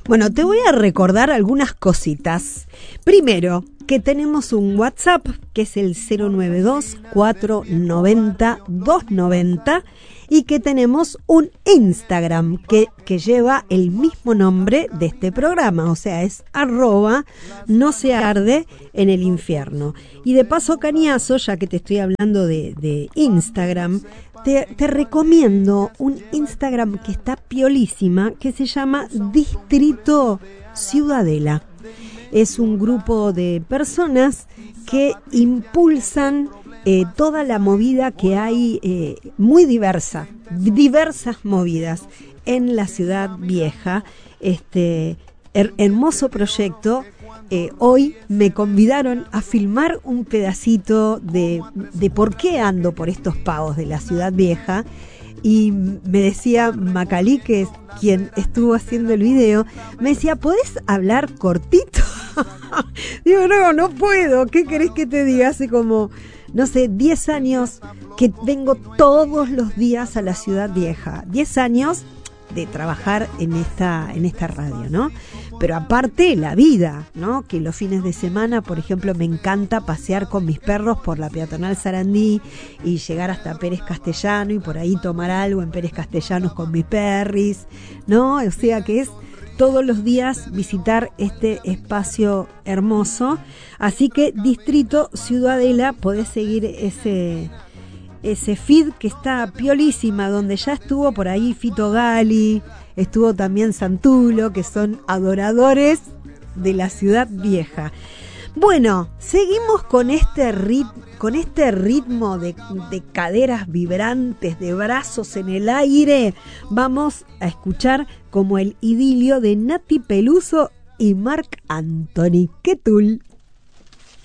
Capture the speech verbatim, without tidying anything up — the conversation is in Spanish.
Bueno, te voy a recordar algunas cositas. Primero, que tenemos un WhatsApp que es el cero nueve dos, cuatro nueve cero, dos nueve cero y que tenemos un Instagram que, que lleva el mismo nombre de este programa, o sea, es arroba no se arde en el infierno. Y de paso, Cañazo, ya que te estoy hablando de, de Instagram, te, te recomiendo un Instagram que está piolísima, que se llama Distrito Ciudadela. Es un grupo de personas que impulsan eh, toda la movida que hay, eh, muy diversa, diversas movidas en la ciudad vieja. Este her- hermoso proyecto. Eh, hoy me convidaron a filmar un pedacito de, de por qué ando por estos pagos de la ciudad vieja. Y me decía Macalí, que es quien estuvo haciendo el video, me decía, ¿podés hablar cortito? Digo, no, no puedo. ¿Qué querés que te diga? Hace como, no sé, diez años que vengo todos los días a la ciudad vieja. diez años de trabajar en esta, en esta radio, ¿no? Pero aparte la vida, ¿no? Que los fines de semana, por ejemplo, me encanta pasear con mis perros por la peatonal Sarandí y llegar hasta Pérez Castellano y por ahí tomar algo en Pérez Castellanos con mis perris, ¿no? O sea que es todos los días visitar este espacio hermoso. Así que Distrito Ciudadela, podés seguir ese... ese feed que está piolísima, donde ya estuvo por ahí Fito Gali, estuvo también Santulo, que son adoradores de la ciudad vieja. Bueno, seguimos con este rit con este ritmo de, de caderas vibrantes, de brazos en el aire. Vamos a escuchar como el idilio de Nati Peluso y Marc Anthony. ¡Qué tul!